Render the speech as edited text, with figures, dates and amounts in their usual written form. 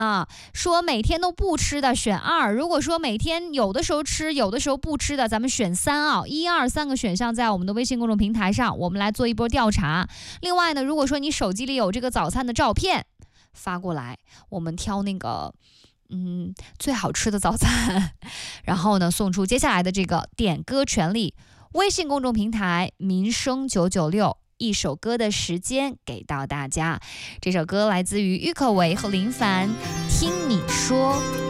啊，说每天都不吃的选2，如果说每天有的时候吃，有的时候不吃的，咱们选3啊。1、2、3个选项在我们的微信公众平台上，我们来做一波调查。另外呢，如果说你手机里有这个早餐的照片，发过来，我们挑那个最好吃的早餐，然后呢送出接下来的这个点歌权利。微信公众平台民生996。一首歌的时间给到大家，这首歌来自于郁可唯和林凡，听你说。